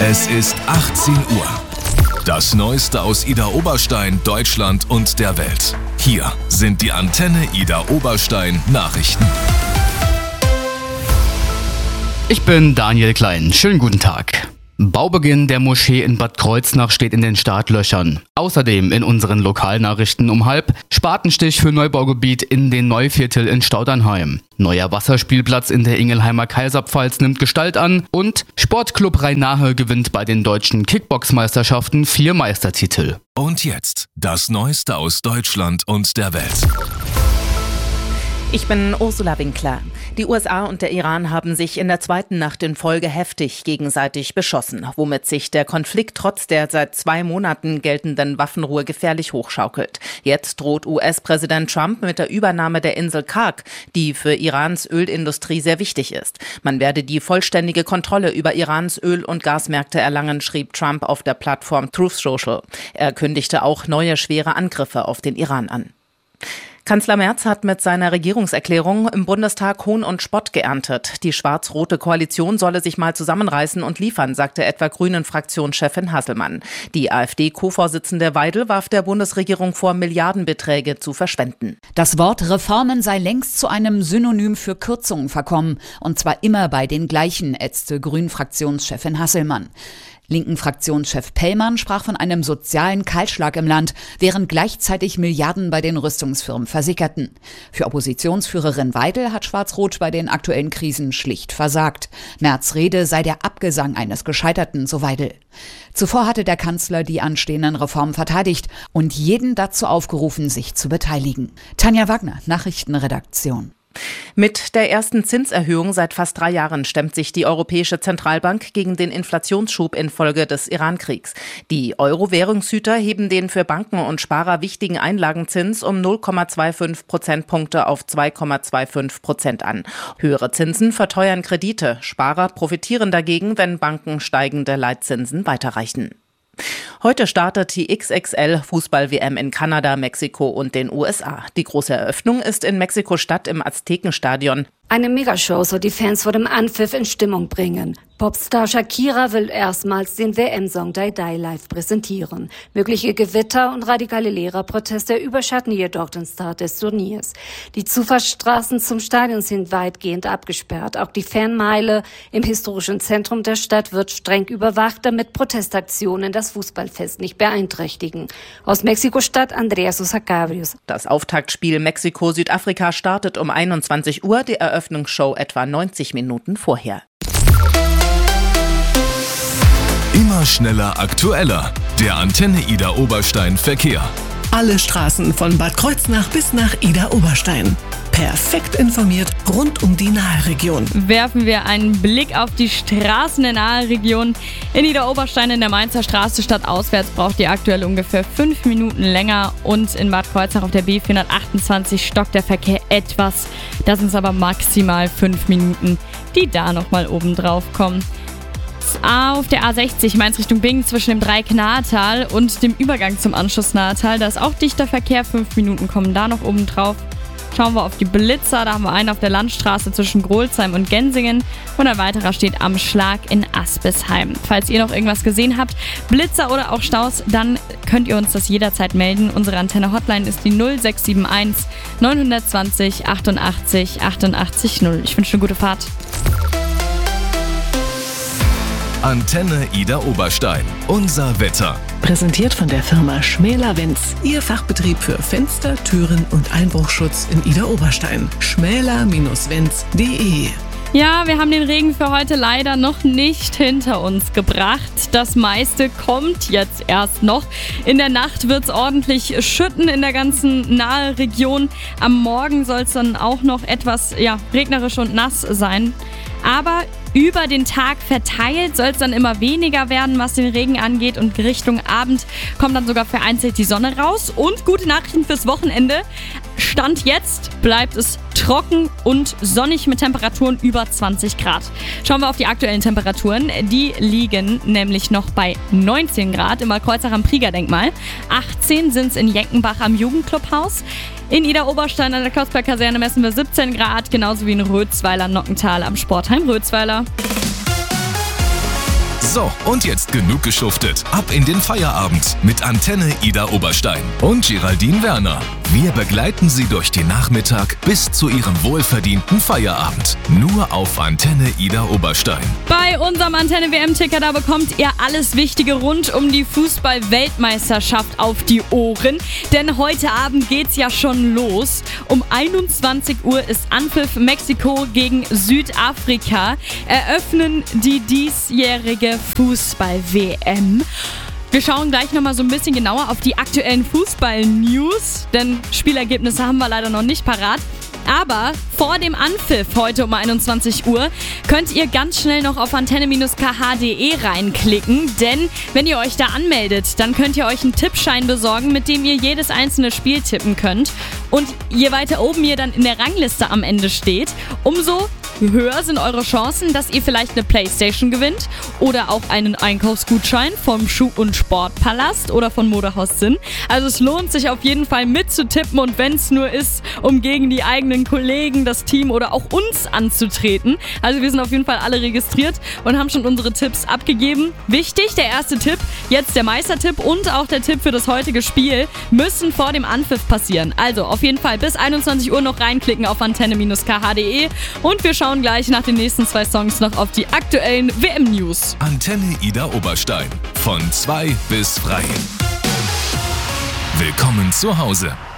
Es ist 18 Uhr. Das Neueste aus Ida Oberstein, Deutschland und der Welt. Hier sind die Antenne Ida Oberstein Nachrichten. Ich bin Daniel Klein. Schönen guten Tag. Baubeginn der Moschee in Bad Kreuznach steht in den Startlöchern. Außerdem in unseren Lokalnachrichten um 12:30 Spatenstich für Neubaugebiet in den Neuviertel in Staudernheim. Neuer Wasserspielplatz in der Ingelheimer Kaiserpfalz nimmt Gestalt an und Sportclub Rhein-Nahe gewinnt bei den deutschen Kickboxmeisterschaften 4 Meistertitel. Und jetzt das Neueste aus Deutschland und der Welt. Ich bin Ursula Winkler. Die USA und der Iran haben sich in der zweiten Nacht in Folge heftig gegenseitig beschossen, womit sich der Konflikt trotz der seit 2 Monaten geltenden Waffenruhe gefährlich hochschaukelt. Jetzt droht US-Präsident Trump mit der Übernahme der Insel Karg, die für Irans Ölindustrie sehr wichtig ist. Man werde die vollständige Kontrolle über Irans Öl- und Gasmärkte erlangen, schrieb Trump auf der Plattform Truth Social. Er kündigte auch neue schwere Angriffe auf den Iran an. Kanzler Merz hat mit seiner Regierungserklärung im Bundestag Hohn und Spott geerntet. Die schwarz-rote Koalition solle sich mal zusammenreißen und liefern, sagte etwa Grünen-Fraktionschefin Hasselmann. Die AfD-Co-Vorsitzende Weidel warf der Bundesregierung vor, Milliardenbeträge zu verschwenden. Das Wort Reformen sei längst zu einem Synonym für Kürzungen verkommen. Und zwar immer bei den gleichen, ätzte Grünen-Fraktionschefin Hasselmann. Linken Fraktionschef Pellmann sprach von einem sozialen Kahlschlag im Land, während gleichzeitig Milliarden bei den Rüstungsfirmen versickerten. Für Oppositionsführerin Weidel hat Schwarz-Rot bei den aktuellen Krisen schlicht versagt. Merz' Rede sei der Abgesang eines Gescheiterten, so Weidel. Zuvor hatte der Kanzler die anstehenden Reformen verteidigt und jeden dazu aufgerufen, sich zu beteiligen. Tanja Wagner, Nachrichtenredaktion. Mit der ersten Zinserhöhung seit fast 3 Jahren stemmt sich die Europäische Zentralbank gegen den Inflationsschub infolge des Iran-Kriegs. Die Euro-Währungshüter heben den für Banken und Sparer wichtigen Einlagenzins um 0,25 Prozentpunkte auf 2,25% an. Höhere Zinsen verteuern Kredite. Sparer profitieren dagegen, wenn Banken steigende Leitzinsen weiterreichen. Heute startet die XXL-Fußball-WM in Kanada, Mexiko und den USA. Die große Eröffnung ist in Mexiko-Stadt im Aztekenstadion. Eine Megashow soll die Fans vor dem Anpfiff in Stimmung bringen. Popstar Shakira will erstmals den WM-Song Die Die live präsentieren. Mögliche Gewitter und radikale Lehrerproteste überschatten jedoch den Start des Turniers. Die Zufahrtsstraßen zum Stadion sind weitgehend abgesperrt. Auch die Fanmeile im historischen Zentrum der Stadt wird streng überwacht, damit Protestaktionen das Fußballfest nicht beeinträchtigen. Aus Mexiko-Stadt Andrea Sosa Cabrios. Das Auftaktspiel Mexiko-Südafrika startet um 21 Uhr, die Eröffnungsshow etwa 90 Minuten vorher. Immer schneller, aktueller. Der Antenne Ida Oberstein Verkehr. Alle Straßen von Bad Kreuznach bis nach Ida Oberstein. Perfekt informiert rund um die Naheregion. Werfen wir einen Blick auf die Straßen der Naheregion. In Ida Oberstein in der Mainzer Straße stadtauswärts braucht ihr aktuell ungefähr 5 Minuten länger. Und in Bad Kreuznach auf der B428 stockt der Verkehr etwas. Das sind aber maximal 5 Minuten, die da nochmal oben drauf kommen. Auf der A60 Mainz Richtung Bingen zwischen dem Dreieck-Nahetal und dem Übergang zum Anschluss Nahetal. Da ist auch dichter Verkehr, 5 Minuten kommen da noch oben drauf. Schauen wir auf die Blitzer, da haben wir einen auf der Landstraße zwischen Grolsheim und Gensingen und ein weiterer steht am Schlag in Aspesheim. Falls ihr noch irgendwas gesehen habt, Blitzer oder auch Staus, dann könnt ihr uns das jederzeit melden. Unsere Antenne-Hotline ist die 0671 920 88 88 0. Ich wünsche eine gute Fahrt. Antenne Ida Oberstein. Unser Wetter. Präsentiert von der Firma Schmäler-Wenz. Ihr Fachbetrieb für Fenster, Türen und Einbruchschutz in Ida Oberstein. schmäler-wenz.de. Ja, wir haben den Regen für heute leider noch nicht hinter uns gebracht. Das meiste kommt jetzt erst noch. In der Nacht wird es ordentlich schütten in der ganzen nahe Region. Am Morgen soll es dann auch noch etwas regnerisch und nass sein. Aber über den Tag verteilt soll es dann immer weniger werden, was den Regen angeht. Und Richtung Abend kommt dann sogar vereinzelt die Sonne raus. Und gute Nachrichten fürs Wochenende. Stand jetzt bleibt es trocken und sonnig mit Temperaturen über 20 Grad. Schauen wir auf die aktuellen Temperaturen. Die liegen nämlich noch bei 19 Grad im Kreuznach am Prieger-Denkmal. 18 sind es in Jenkenbach am Jugendclubhaus. In Ida Oberstein an der Klotzberg-Kaserne messen wir 17 Grad, genauso wie in Rötzweiler-Nockental am Sportheim Rötzweiler. So, und jetzt genug geschuftet. Ab in den Feierabend mit Antenne Ida Oberstein und Geraldine Werner. Wir begleiten Sie durch den Nachmittag bis zu Ihrem wohlverdienten Feierabend. Nur auf Antenne Ida Oberstein. Bei unserem Antenne-WM-Ticker, da bekommt ihr alles Wichtige rund um die Fußball-Weltmeisterschaft auf die Ohren. Denn heute Abend geht's ja schon los. Um 21 Uhr ist Anpfiff. Mexiko gegen Südafrika eröffnen die diesjährige Fußball-WM. Wir schauen gleich nochmal so ein bisschen genauer auf die aktuellen Fußball-News, denn Spielergebnisse haben wir leider noch nicht parat. Aber vor dem Anpfiff heute um 21 Uhr könnt ihr ganz schnell noch auf antenne-kh.de reinklicken, denn wenn ihr euch da anmeldet, dann könnt ihr euch einen Tippschein besorgen, mit dem ihr jedes einzelne Spiel tippen könnt. Und je weiter oben ihr dann in der Rangliste am Ende steht, umso höher sind eure Chancen, dass ihr vielleicht eine Playstation gewinnt oder auch einen Einkaufsgutschein vom Schuh- und Sportpalast oder von Modehaus Sinn. Also es lohnt sich auf jeden Fall mitzutippen und wenn es nur ist, um gegen die eigenen Kollegen, das Team oder auch uns anzutreten. Also wir sind auf jeden Fall alle registriert und haben schon unsere Tipps abgegeben. Wichtig, der erste Tipp, jetzt der Meistertipp und auch der Tipp für das heutige Spiel müssen vor dem Anpfiff passieren. Also auf jeden Fall bis 21 Uhr noch reinklicken auf antenne-kh.de und wir schauen gleich nach den nächsten 2 Songs noch auf die aktuellen WM-News. Antenne Ida Oberstein. Von 2 bis frei. Willkommen zu Hause.